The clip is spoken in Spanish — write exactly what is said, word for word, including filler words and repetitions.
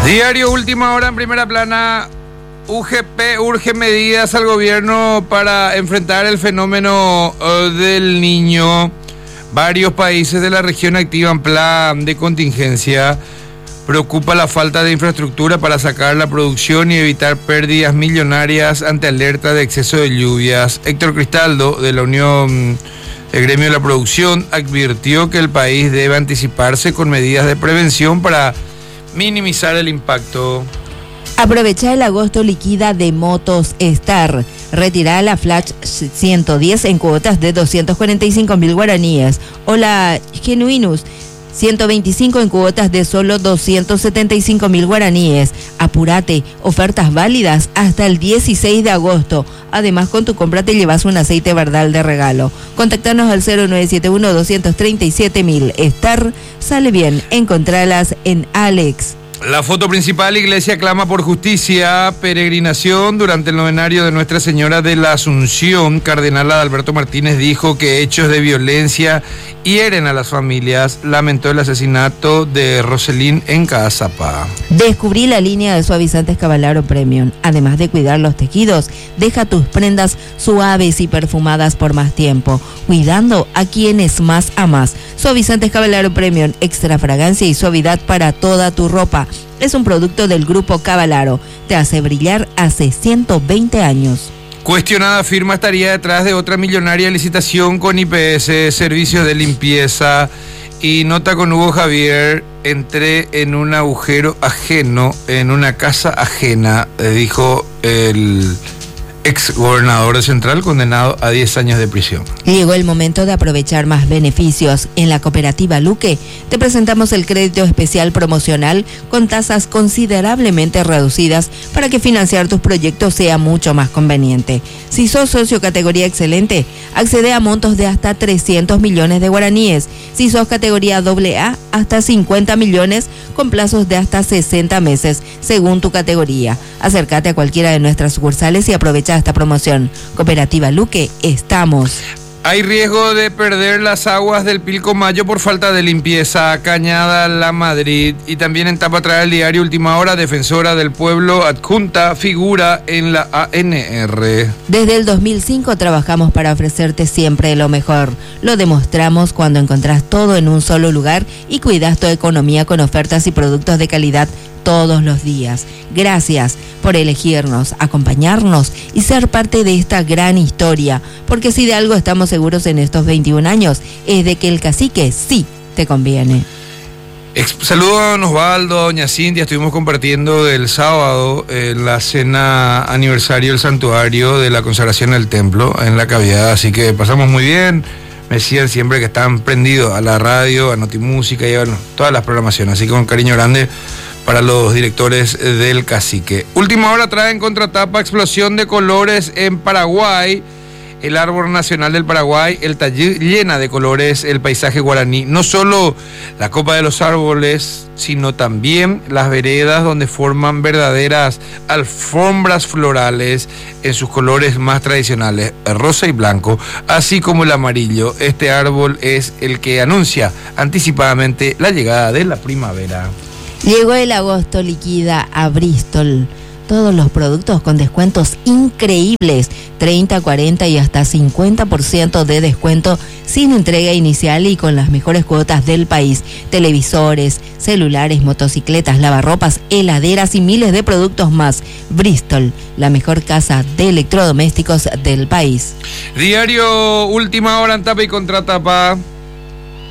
Diario Última Hora en primera plana. U G P urge medidas al gobierno para enfrentar el fenómeno uh, del Niño. Varios países de la región activan plan de contingencia. Preocupa la falta de infraestructura para sacar la producción y evitar pérdidas millonarias ante alerta de exceso de lluvias. Héctor Cristaldo, de la Unión del Gremio de la Producción, advirtió que el país debe anticiparse con medidas de prevención para minimizar el impacto. Aprovecha el agosto liquida de Motos Star. Retira la Flash ciento diez en cuotas de doscientos cuarenta y cinco mil guaraníes. O la Genuinus ciento veinticinco en cuotas de solo doscientos setenta y cinco mil guaraníes. Apúrate, ofertas válidas hasta el dieciséis de agosto. Además, con tu compra te llevas un aceite Bardal de regalo. Contactanos al cero nueve siete uno, dos tres siete mil. Star sale bien. Encontralas en Alex. La foto principal, Iglesia clama por justicia, peregrinación durante el novenario de Nuestra Señora de la Asunción. Cardenal Adalberto Martínez dijo que hechos de violencia hieren a las familias. Lamentó el asesinato de Roselín en Caazapá. Descubrí la línea de suavizantes Cavalaro Premium. Además de cuidar los tejidos, deja tus prendas suaves y perfumadas por más tiempo, cuidando a quienes más amas. Suavizantes Cavalaro Premium, extra fragancia y suavidad para toda tu ropa. Es un producto del Grupo Cavalaro. Te hace brillar hace ciento veinte años. Cuestionada firma estaría detrás de otra millonaria licitación con I P S, servicios de limpieza. Y nota con Hugo Javier: entré en un agujero ajeno, en una casa ajena, dijo el ex gobernador de Central, condenado a diez años de prisión. Llegó el momento de aprovechar más beneficios. En la cooperativa Luque te presentamos el crédito especial promocional con tasas considerablemente reducidas para que financiar tus proyectos sea mucho más conveniente. Si sos socio categoría excelente, accede a montos de hasta trescientos millones de guaraníes. Si sos categoría doble A, hasta cincuenta millones con plazos de hasta sesenta meses, según tu categoría. Acércate a cualquiera de nuestras sucursales y aprovecha esta promoción. Cooperativa Luque, estamos. Hay riesgo de perder las aguas del Pilcomayo por falta de limpieza. Cañada La Madrid. Y también en tapa trae el diario Última Hora: defensora del pueblo adjunta figura en la A N R. Desde el dos mil cinco trabajamos para ofrecerte siempre lo mejor. Lo demostramos cuando encontrás todo en un solo lugar y cuidas tu economía con ofertas y productos de calidad todos los días. Gracias por elegirnos, acompañarnos y ser parte de esta gran historia, porque si de algo estamos seguros en estos veintiún años es de que el cacique sí te conviene. Saludo a don Osvaldo, a doña Cintia. Estuvimos compartiendo el sábado en la cena aniversario del santuario de la consagración del templo en la cavidad, así que pasamos muy bien. Me decían siempre que estaban prendidos a la radio, a Notimúsica y a bueno, todas las programaciones, así que con cariño grande para los directores del cacique. Última Hora trae en contratapa: explosión de colores en Paraguay. El árbol nacional del Paraguay, el taller, llena de colores el paisaje guaraní. No solo la copa de los árboles, sino también las veredas, donde forman verdaderas alfombras florales en sus colores más tradicionales, rosa y blanco, así como el amarillo. Este árbol es el que anuncia anticipadamente la llegada de la primavera. Llegó el agosto liquida a Bristol. Todos los productos con descuentos increíbles, treinta, cuarenta y hasta cincuenta por ciento de descuento sin entrega inicial y con las mejores cuotas del país. Televisores, celulares, motocicletas, lavarropas, heladeras y miles de productos más. Bristol, la mejor casa de electrodomésticos del país. Diario Última Hora en tapa y contratapa.